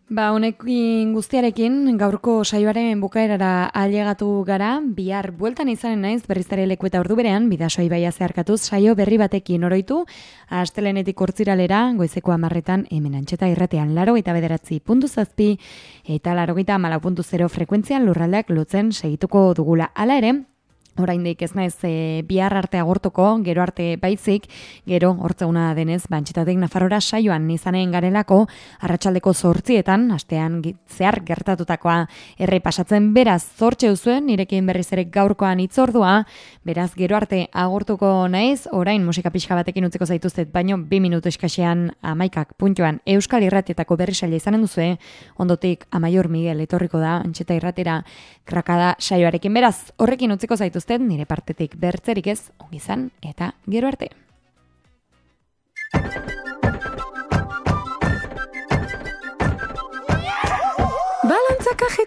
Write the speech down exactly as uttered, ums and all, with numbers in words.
Ba, honekin guztiarekin gaurko saioaren bukaerara ailegatu gara, bihar bueltan izanen naiz berriz ere leku eta ordu berean, Bidasoa ibaia zeharkatuz saio berri batekin oroitu, astelehenetik hortziralera, goizeko hamarretan hemen Antxeta irratean laurogeita bederatzi puntu zazpi eta laurogeita hamalau puntu zero frekuentzian lurraldeak lotzen segituko dugula. Hala ere, oraindik ez naiz e, bihar arte agortuko, gero arte baizik, gero hortzeguna denez, Antxetatik Nafarrora saioan izanen garelako, arratsaldeko zortzietan, astean zehar gertatutakoa errepasatzen, beraz zortxe uzuen, nirekin berriz ere gaurkoan itzordua, beraz gero arte agortuko naiz, orain musika pixka batekin utziko zaituztet, baino bi minutu eskasean amaikak puntuan Euskal Irratietako berri saila izanen duzue, ondotik Amaior Miguel etorriko da, Antxeta Irratera krakada saioarekin, beraz horrekin utziko zaituztet, nire partetik bertzerik ez, ongi izan eta gero arte. Balantza kajetan